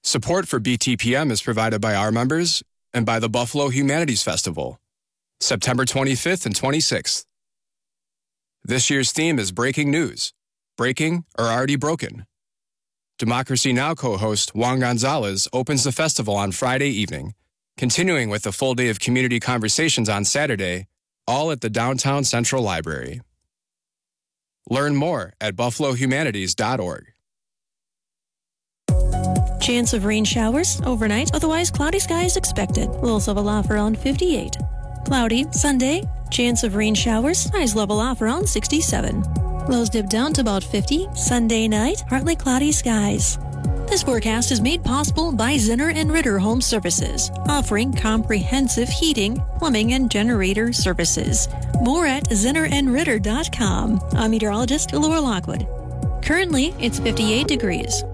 Support for BTPM is provided by our members and by the Buffalo Humanities Festival, September 25th and 26th. This year's theme is Breaking News, Breaking or Already Broken. Democracy Now! Co-host Juan Gonzalez opens the festival on Friday evening, continuing with a full day of community conversations on Saturday, all at the Downtown Central Library. Learn more at buffalohumanities.org. Chance of rain showers overnight, otherwise cloudy skies expected. Lows level off around 58. Cloudy Sunday, chance of rain showers, highs level off around 67. Lows dip down to about 50. Sunday night, partly cloudy skies. This forecast is made possible by Zinner and Ritter Home Services, offering comprehensive heating, plumbing, and generator services. More at zinnerandritter.com. I'm meteorologist Laura Lockwood. Currently, it's 58 degrees.